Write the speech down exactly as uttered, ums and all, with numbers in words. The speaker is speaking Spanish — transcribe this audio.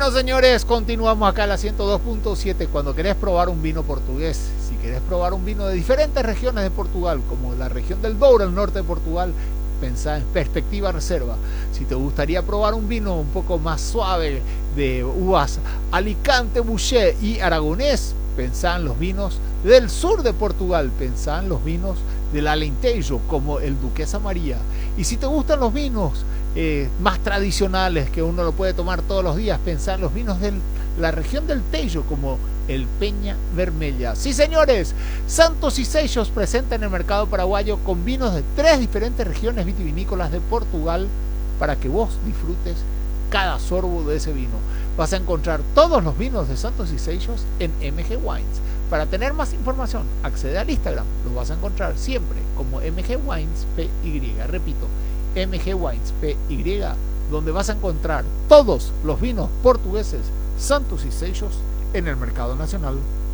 Bueno, señores, continuamos acá a la ciento dos punto siete. Cuando querés probar un vino portugués, si querés probar un vino de diferentes regiones de Portugal, como la región del Douro, el norte de Portugal, pensá en Perspectiva Reserva. Si te gustaría probar un vino un poco más suave de uvas Alicante, Boucher y Aragonés, pensá en los vinos del sur de Portugal, pensá en los vinos del Alentejo, como el Duquesa María. Y si te gustan los vinos eh, más tradicionales, que uno lo puede tomar todos los días, pensá en los vinos de la región del Tejo, como el Peña Vermella. Sí, señores, Santos y Seixos presenta en el mercado paraguayo con vinos de tres diferentes regiones vitivinícolas de Portugal, para que vos disfrutes cada sorbo de ese vino. Vas a encontrar todos los vinos de Santos y Seixos en M G Wines. Para tener más información, accede al Instagram. Lo vas a encontrar siempre como M G Wines P Y. Repito, M G Wines P Y, donde vas a encontrar todos los vinos portugueses Santos y Seixos en el mercado nacional.